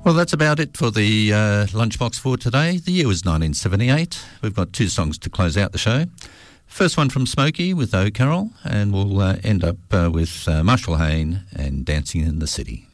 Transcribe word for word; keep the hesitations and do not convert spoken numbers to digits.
Well, that's about it for the uh, Lunchbox for today. The year was nineteen seventy-eight. We've got two songs to close out the show. First one from Smokey with Oh Carol, and we'll uh, end up uh, with uh, Marshall Hayne and Dancing in the City.